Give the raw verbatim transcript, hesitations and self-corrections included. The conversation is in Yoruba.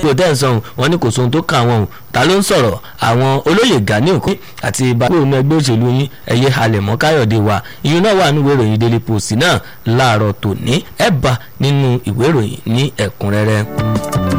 ipò tẹ̀sán wọn ní kò sóhun tó kà wọ́n o ta ló ń sọ̀rọ̀ àwọn olóyè Gani Òkun àti ìbáwọ̀ inú ẹgbẹ́ òṣèlú yín ẹ̀yẹ halẹ̀mọ́ Káyọ̀dé wa ìyún náà wà nínú ìwé ìròyìn Daily Post náà láàárọ̀ tòní ẹ̀ bá nínú ìwé ìròyìn ní ẹ̀kúnrẹ́rẹ́.